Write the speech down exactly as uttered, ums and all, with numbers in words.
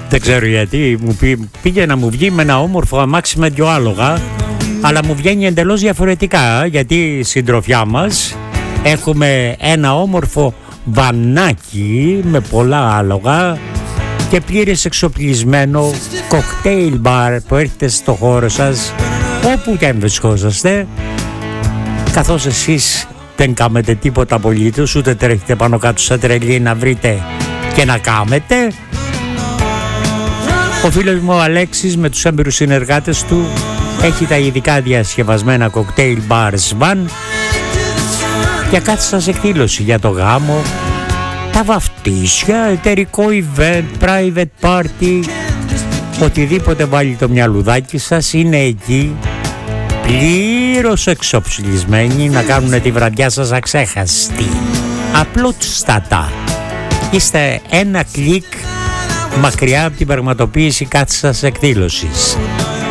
Δεν ξέρω γιατί, μου πει, πήγε να μου βγει με ένα όμορφο αμάξι με δυο άλογα, αλλά μου βγαίνει εντελώς διαφορετικά, γιατί η συντροφιά μας έχουμε ένα όμορφο βανάκι με πολλά άλογα και πλήρες εξοπλισμένο κοκτέιλ μπαρ που έρχεται στο χώρο σας όπου και αν βρισκόσαστε, καθώς εσείς δεν κάμετε τίποτα απολύτως, ούτε τρέχετε πάνω κάτω σαν τρελή να βρείτε και να κάμετε. Ο φίλος μου ο Αλέξης με τους έμπειρους συνεργάτες του έχει τα ειδικά διασκευασμένα κοκτέιλ μπαρ Σβάν για κάθε σας εκδήλωση, για το γάμο, τα βαφτίσια, εταιρικό event, private party, οτιδήποτε βάλει το μυαλουδάκι σας είναι εκεί, πλήρως εξοψηλισμένοι να κάνουν τη βραδιά σας αξέχαστη. Απλούστατα. Είστε ένα κλικ μακριά από την πραγματοποίηση κάθε σας εκδήλωσης.